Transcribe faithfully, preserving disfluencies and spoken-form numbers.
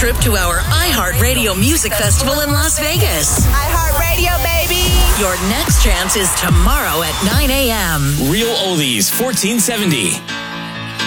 trip to our iHeartRadio Music Festival in Las Vegas. iHeartRadio, baby! Your next chance is tomorrow at nine a.m. Real Oldies fourteen seventy.